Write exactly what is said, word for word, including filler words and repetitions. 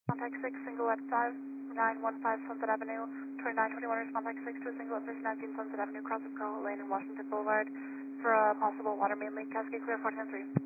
Contact six, single at five nine one five Sunset Avenue. twenty-nine twenty-one is contact six to a single at nineteen Sunset Avenue, cross of Coho Lane and Washington Boulevard for a possible water main leak. Cascade clear, four ten three.